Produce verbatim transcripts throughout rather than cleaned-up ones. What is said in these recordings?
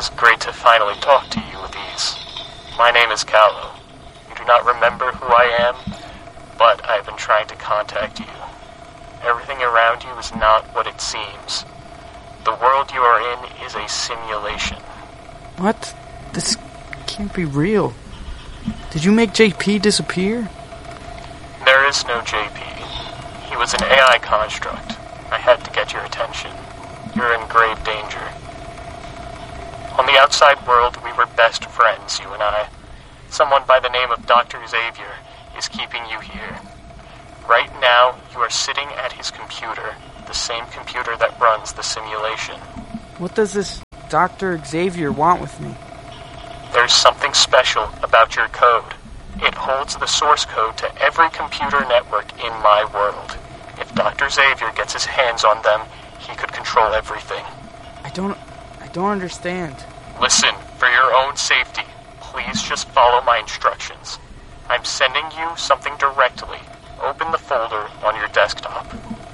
is great to finally talk to you with ease. My name is Callow. You do not remember who I am, but I have been trying to contact you. Everything around you is not what it seems. The world you are in is a simulation. What? This can't be real. Did you make J P disappear? There is no J P. He was an A I construct. I had to get your attention. You're in grave danger. On the outside world, we were best friends, you and I. Someone by the name of Doctor Xavier is keeping you here. Right now, you are sitting at his computer, the same computer that runs the simulation. What does this Doctor Xavier want with me? There's something special about your code. It holds the source code to every computer network in my world. If Doctor Xavier gets his hands on them, he could control everything. I don't... I don't understand. Listen, for your own safety, please just follow my instructions. I'm sending you something directly. Open the folder on your desktop.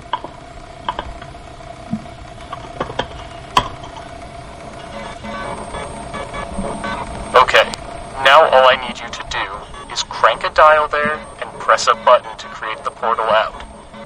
Okay, now all I need you to do is crank a dial there and press a button to create the portal out.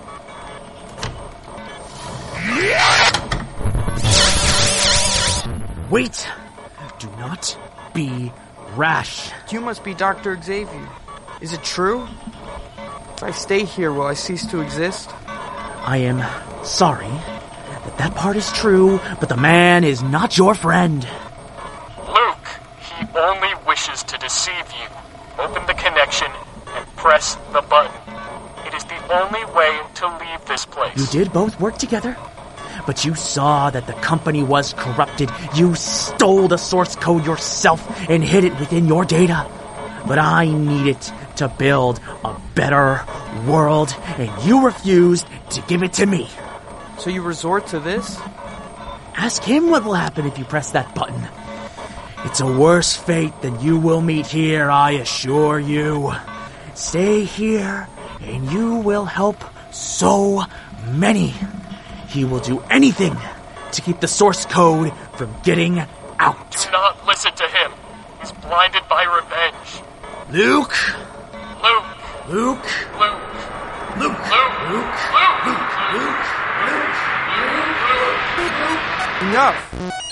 Wait! Do not be rash. You must be Doctor Xavier. Is it true? If I stay here, will I cease to exist? I am sorry that that part is true, but the man is not your friend. Luke, he only wishes to deceive you. Open the connection and press the button. It is the only way to leave this place. You did both work together, but you saw that the company was corrupted. You stole the source code yourself and hid it within your data. But I need it to build a better world, and you refused to give it to me. So you resort to this? Ask him what will happen if you press that button. It's a worse fate than you will meet here, I assure you. Stay here, and you will help so many. He will do anything to keep the source code from getting out. Do not listen to him. He's blinded by revenge. Luke! Luke! Luke! Luke! Luke! Luke! Luke! Luke! Luke! Luke! Luke! Luke! Enough!